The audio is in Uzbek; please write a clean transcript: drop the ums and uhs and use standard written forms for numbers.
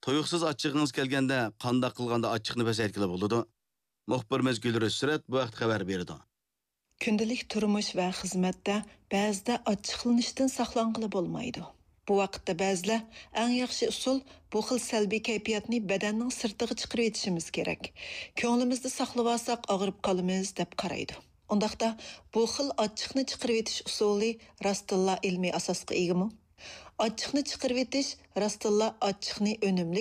Toyuqsiz achchig'ingiz kelganda qandoq qilganda achchiqni pasaytgili bo'ladi? Muxbirimiz Gulri Surat bu vaqt xabar berdi. Күнділік тұрмыш вә xizmatda ba'zida achchiqlanishdan saqlanqili bo'lmaydi. Bu vaqtda ba'zilar eng yaxshi usul bu xil salbiy kayfiyatni badanning sirtiga chiqarib etishimiz kerak. Ko'nglimizda saqlab olsak og'rib qolamiz deb qaraydi. Undaqda bu xil achchiqni chiqarib etish usuli rostilla ilmiy asosga egami? Achchiqni chiqarib etish rostilla achchiqni unumli